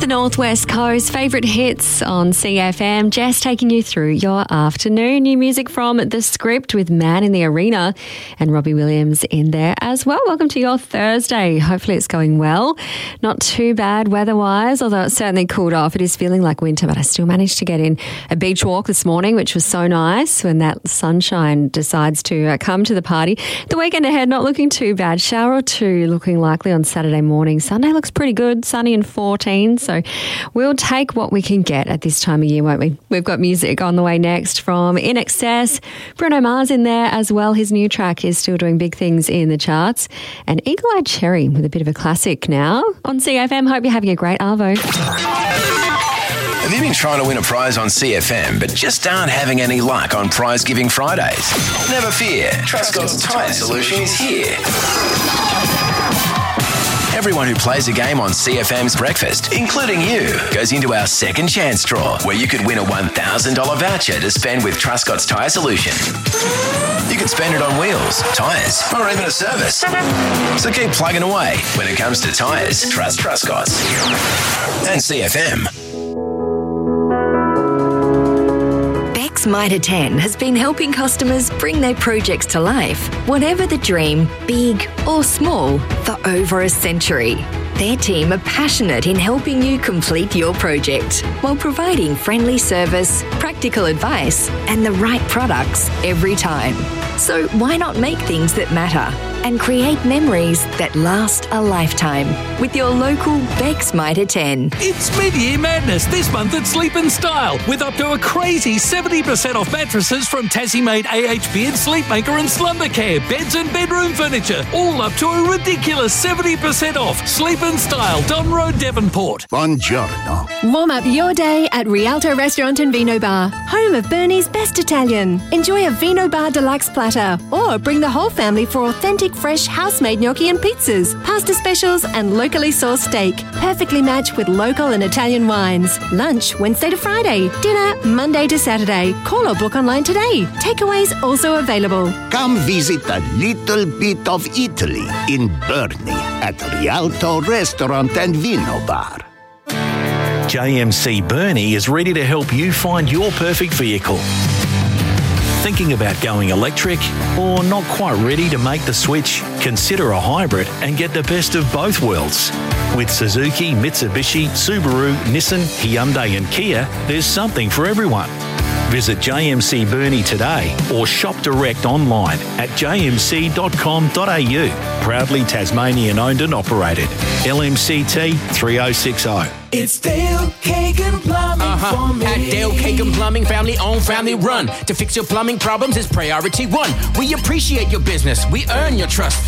Northwest Coast, favourite hits on CFM. Jess taking you through your afternoon. New music from The Script with Man in the Arena and Robbie Williams in there as well. Welcome to your Thursday. Hopefully it's going well. Not too bad weather-wise, although it's certainly cooled off. It is feeling like winter, but I still managed to get in a beach walk this morning, which was so nice when that sunshine decides to come to the party. The weekend ahead, not looking too bad. Shower or two looking likely on Saturday morning. Sunday looks pretty good, sunny and 14, so we'll take what we can get at this time of year, won't we? We've got music on the way next from In Excess. Bruno Mars in there as well. His new track is still doing big things in the charts. And Eagle Eye Cherry with a bit of a classic now on CFM. Hope you're having a great Arvo. Have you been trying to win a prize on CFM but just aren't having any luck on Prize Giving Fridays? Never fear, Truscott's Tyre Solution is here. Everyone who plays a game on CFM's Breakfast, including you, goes into our second chance draw where you could win a $1,000 voucher to spend with Truscott's Tyre Solution. You could spend it on wheels, tyres, or even a service. So keep plugging away. When it comes to tyres, trust Truscott's. And CFM. Beck's Mitre 10 has been helping customers bring their projects to life, whatever the dream, big or small, for over a century. Their team are passionate in helping you complete your project while providing friendly service, practical advice, and the right products every time. So why not make things that matter and create memories that last a lifetime with your local Beck's Mitre 10. It's mid-year madness this month at Sleep & Style with up to a crazy 70% off mattresses from Tassie-made AHP and Sleepmaker and Slumbercare, beds and bedroom furniture, all up to a ridiculous 70% off. Sleep & Style, Don Road, Devonport. Buongiorno. Warm up your day at Rialto Restaurant and Vino Bar, home of Bernie's Best Italian. Enjoy a Vino Bar Deluxe platter or bring the whole family for authentic fresh house-made gnocchi and pizzas, pasta specials and locally sourced steak, perfectly matched with local and Italian wines. Lunch Wednesday to Friday, dinner Monday to Saturday. Call or book online today. Takeaways also available. Come visit a little bit of Italy in Burnie at Rialto Restaurant and Vino Bar. JMC Burnie is ready to help you find your perfect vehicle. Thinking about going electric or not quite ready to make the switch? Consider a hybrid and get the best of both worlds. With Suzuki, Mitsubishi, Subaru, Nissan, Hyundai and Kia, there's something for everyone. Visit JMC Burnie today or shop direct online at jmc.com.au. Proudly Tasmanian owned and operated. LMCT 3060. It's Dale Kagan Plumbing for me. At Dale Kagan Plumbing, family owned, family run. To fix your plumbing problems is priority one. We appreciate your business. We earn your trust.